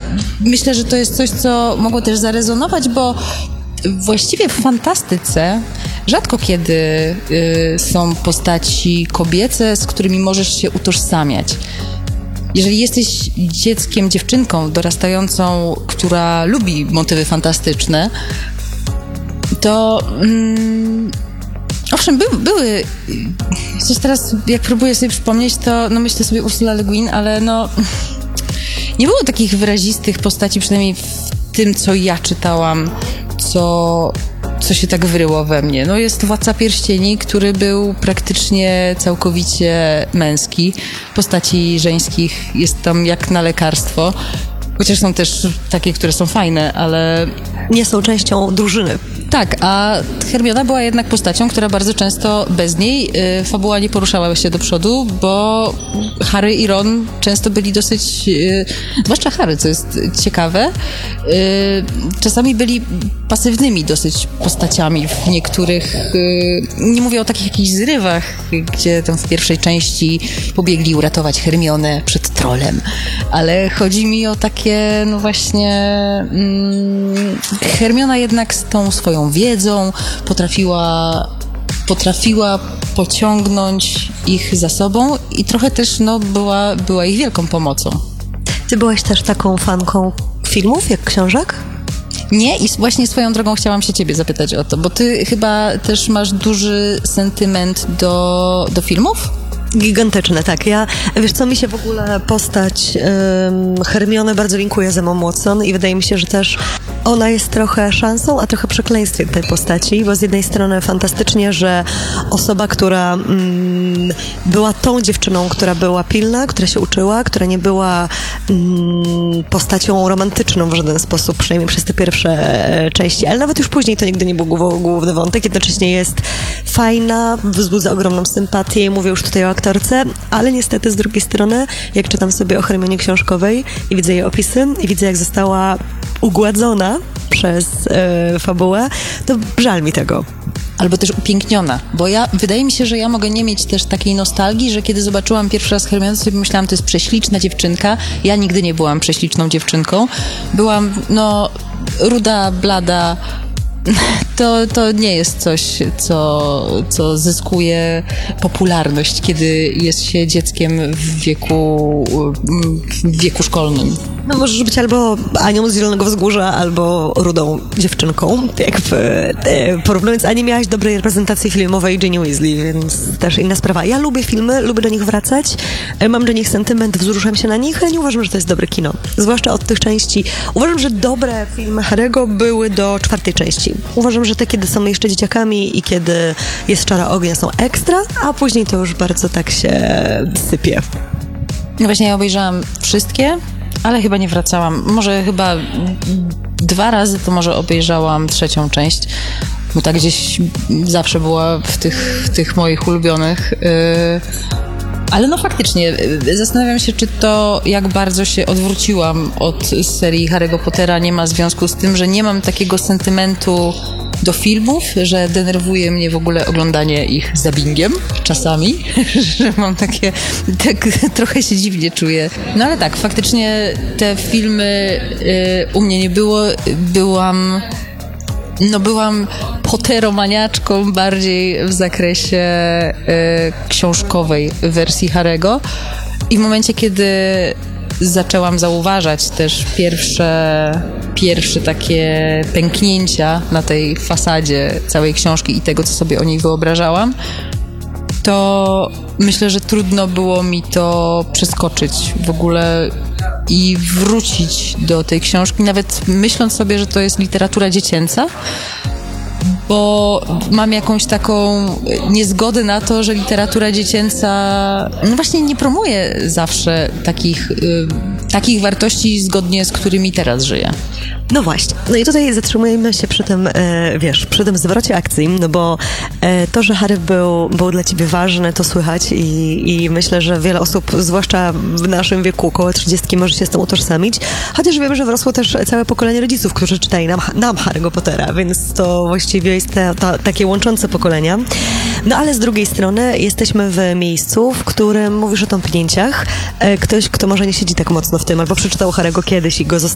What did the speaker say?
myślę, że to jest coś, co mogło też zarezonować, bo właściwie w fantastyce rzadko kiedy są postaci kobiece, z którymi możesz się utożsamiać. Jeżeli jesteś dzieckiem, dziewczynką dorastającą, która lubi motywy fantastyczne, to owszem, były, coś teraz jak próbuję sobie przypomnieć, to myślę sobie Ursula Le Guin, ale nie było takich wyrazistych postaci, przynajmniej w tym, co ja czytałam, co się tak wyryło we mnie. Jest Władca Pierścieni, który był praktycznie całkowicie męski. Postaci żeńskich jest tam jak na lekarstwo. Chociaż są też takie, które są fajne, ale nie są częścią drużyny. Tak, a Hermiona była jednak postacią, która bardzo często bez niej fabuła nie poruszała się do przodu, bo Harry i Ron często byli dosyć, zwłaszcza Harry, co jest ciekawe, czasami byli pasywnymi dosyć postaciami w niektórych, nie mówię o takich jakichś zrywach, gdzie tam w pierwszej części pobiegli uratować Hermionę przed trolem, ale chodzi mi o takie, Hermiona jednak z tą swoją wiedzą potrafiła pociągnąć ich za sobą i trochę też była ich wielką pomocą. Ty byłaś też taką fanką filmów jak książek? Nie, i właśnie swoją drogą chciałam się ciebie zapytać o to, bo ty chyba też masz duży sentyment do filmów? Gigantyczne, tak. Wiesz co, mi się w ogóle postać Hermione bardzo linkuje z Emma Watson i wydaje mi się, że też ona jest trochę szansą, a trochę przekleństwem tej postaci, bo z jednej strony fantastycznie, że osoba, która była tą dziewczyną, która była pilna, która się uczyła, która nie była postacią romantyczną w żaden sposób, przynajmniej przez te pierwsze części, ale nawet już później to nigdy nie był główny wątek, jednocześnie jest fajna, wzbudza ogromną sympatię, mówię już tutaj o aktorce, ale niestety z drugiej strony, jak czytam sobie o Hermionie książkowej i widzę jej opisy i widzę, jak została ugładzona przez fabułę, to żal mi tego. Albo też upiękniona, bo wydaje mi się, że ja mogę nie mieć też takiej nostalgii, że kiedy zobaczyłam pierwszy raz Hermionę, to sobie myślałam, to jest prześliczna dziewczynka. Ja nigdy nie byłam prześliczną dziewczynką. Byłam, ruda, blada. To nie jest coś, co zyskuje popularność, kiedy jest się dzieckiem w wieku szkolnym. Możesz być albo Anią z Zielonego Wzgórza, albo rudą dziewczynką. Porównując, a nie miałaś dobrej reprezentacji filmowej Ginny Weasley, więc też inna sprawa. Ja lubię filmy, lubię do nich wracać, mam do nich sentyment, wzruszam się na nich, ale nie uważam, że to jest dobre kino. Zwłaszcza od tych części. Uważam, że dobre filmy Harry'ego były do 4. części. Uważam, że te, kiedy są jeszcze dzieciakami i kiedy jest Czara Ognia, są ekstra, a później to już bardzo tak się sypie. Właśnie ja obejrzałam wszystkie, ale chyba nie wracałam. Może chyba 2 razy to może obejrzałam 3. część, bo tak gdzieś zawsze była w tych moich ulubionych. Ale faktycznie zastanawiam się, czy to, jak bardzo się odwróciłam od serii Harry'ego Pottera, nie ma związku z tym, że nie mam takiego sentymentu do filmów, że denerwuje mnie w ogóle oglądanie ich z dubbingiem czasami, że mam takie, tak trochę się dziwnie czuję. Ale tak, faktycznie te filmy u mnie nie było, byłam potteromaniaczką bardziej w zakresie książkowej wersji Harry'ego i w momencie, kiedy zaczęłam zauważać też pierwsze takie pęknięcia na tej fasadzie całej książki i tego, co sobie o niej wyobrażałam, to myślę, że trudno było mi to przeskoczyć w ogóle i wrócić do tej książki, nawet myśląc sobie, że to jest literatura dziecięca, bo mam jakąś taką niezgodę na to, że literatura dziecięca właśnie nie promuje zawsze takich wartości, zgodnie z którymi teraz żyję. No właśnie. No i tutaj zatrzymujemy się przy tym, przy tym zwrocie akcji, bo to, że Harry był dla ciebie ważny, to słychać i myślę, że wiele osób, zwłaszcza w naszym wieku, około 30, może się z tym utożsamić, chociaż wiem, że wyrosło też całe pokolenie rodziców, którzy czytali nam Harry'ego Pottera, więc to właściwie jest takie łączące pokolenia. No ale z drugiej strony jesteśmy w miejscu, w którym mówisz o tąpnięciach. Ktoś, kto może nie siedzi tak mocno w tym, albo przeczytał Harry'ego kiedyś i go